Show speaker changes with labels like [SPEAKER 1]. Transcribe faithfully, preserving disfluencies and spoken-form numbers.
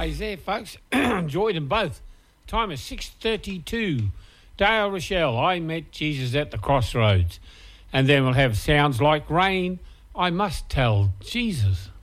[SPEAKER 1] Ways there, folks. Enjoyed them both. Time is six thirty-two. Dale Rochelle, I met Jesus at the crossroads. And then we'll have Sounds Like Rain, I Must Tell Jesus.